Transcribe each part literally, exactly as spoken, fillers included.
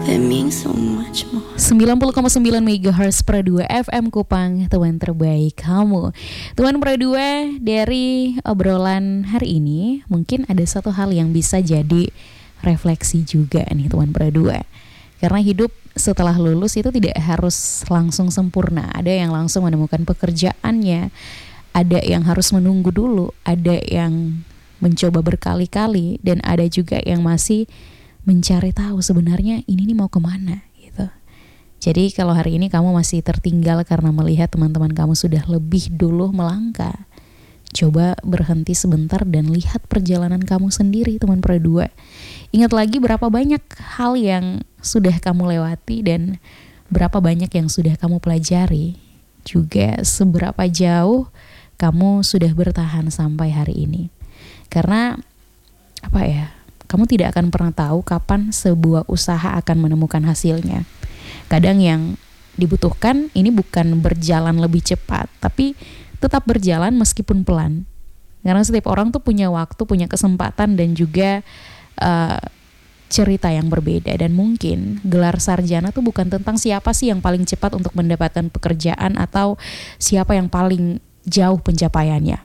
that means so much more. sembilan puluh koma sembilan megahertz per dua F M Kupang, teman terbaik kamu. Teman per dua, dari obrolan hari ini mungkin ada satu hal yang bisa jadi refleksi juga nih teman per dua. Karena hidup setelah lulus itu tidak harus langsung sempurna. Ada yang langsung menemukan pekerjaannya, ada yang harus menunggu dulu, ada yang mencoba berkali-kali, dan ada juga yang masih mencari tahu sebenarnya ini nih mau kemana gitu. Jadi kalau hari ini kamu masih tertinggal karena melihat teman-teman kamu sudah lebih dulu melangkah, coba berhenti sebentar dan lihat perjalanan kamu sendiri teman per dua. Ingat lagi berapa banyak hal yang sudah kamu lewati dan berapa banyak yang sudah kamu pelajari. Juga seberapa jauh kamu sudah bertahan sampai hari ini. Karena apa ya, kamu tidak akan pernah tahu kapan sebuah usaha akan menemukan hasilnya. Kadang yang dibutuhkan ini bukan berjalan lebih cepat, tapi tetap berjalan meskipun pelan. Karena setiap orang tuh punya waktu, punya kesempatan, dan juga uh, cerita yang berbeda. Dan mungkin gelar sarjana tuh bukan tentang siapa sih yang paling cepat untuk mendapatkan pekerjaan atau siapa yang paling jauh pencapaiannya.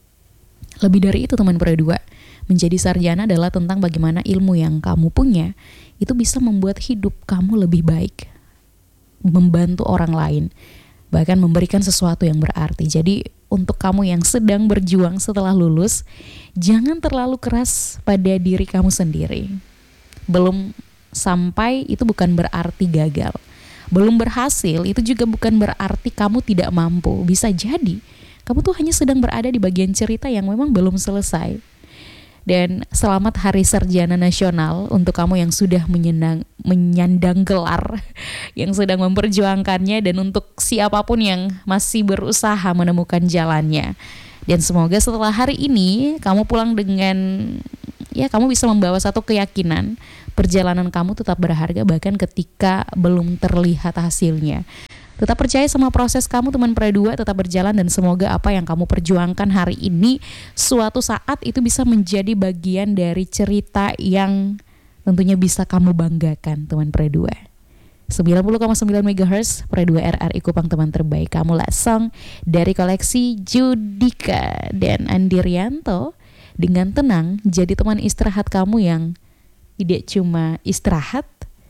Lebih dari itu teman per dua, menjadi sarjana adalah tentang bagaimana ilmu yang kamu punya itu bisa membuat hidup kamu lebih baik, membantu orang lain, bahkan memberikan sesuatu yang berarti. Jadi untuk kamu yang sedang berjuang setelah lulus, jangan terlalu keras pada diri kamu sendiri. Belum sampai itu bukan berarti gagal. Belum berhasil itu juga bukan berarti kamu tidak mampu. Bisa jadi kamu tuh hanya sedang berada di bagian cerita yang memang belum selesai. Dan selamat Hari Sarjana Nasional untuk kamu yang sudah menyandang, menyandang gelar, yang sedang memperjuangkannya, dan untuk siapapun yang masih berusaha menemukan jalannya. Dan semoga setelah hari ini kamu pulang dengan, ya kamu bisa membawa satu keyakinan, perjalanan kamu tetap berharga bahkan ketika belum terlihat hasilnya. Tetap percaya sama proses kamu teman per dua, tetap berjalan, dan semoga apa yang kamu perjuangkan hari ini suatu saat itu bisa menjadi bagian dari cerita yang tentunya bisa kamu banggakan teman per dua. sembilan puluh koma sembilan megahertz per dua R R I Kupang, teman terbaik kamu lah, song dari koleksi Judika dan Andi Rianto dengan tenang jadi teman istirahat kamu yang tidak cuma istirahat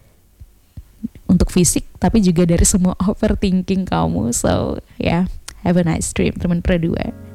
untuk fisik, tapi juga dari semua overthinking kamu. So, yeah, have a nice dream, teman per dua.